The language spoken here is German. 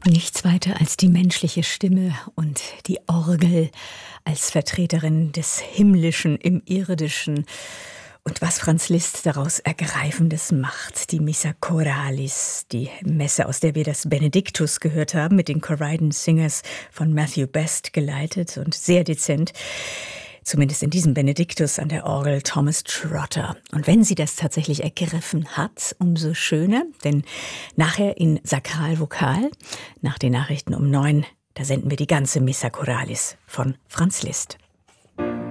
Nichts weiter als die menschliche Stimme und die Orgel als Vertreterin des Himmlischen im Irdischen. Und was Franz Liszt daraus Ergreifendes macht, die Missa Choralis, die Messe, aus der wir das Benediktus gehört haben, mit den Corydon Singers von Matthew Best geleitet und sehr dezent. Zumindest in diesem Benediktus an der Orgel Thomas Trotter. Und wenn sie das tatsächlich ergriffen hat, umso schöner, denn nachher in Sakralvokal, nach den Nachrichten um 9, da senden wir die ganze Missa Choralis von Franz Liszt.